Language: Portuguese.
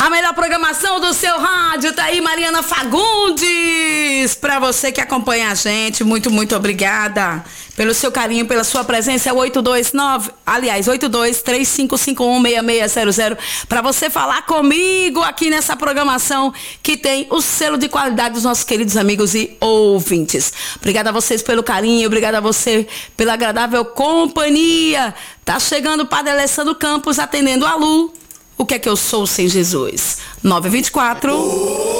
A melhor programação do seu rádio, tá aí Mariana Fagundes. Pra você que acompanha a gente, muito, muito obrigada pelo seu carinho, pela sua presença. É o 8235516600 pra você falar comigo aqui nessa programação que tem o selo de qualidade dos nossos queridos amigos e ouvintes. Obrigada a vocês pelo carinho, obrigada a você pela agradável companhia. Tá chegando o Padre Alessandro Campos atendendo a Lu. O que é que eu sou sem Jesus? 924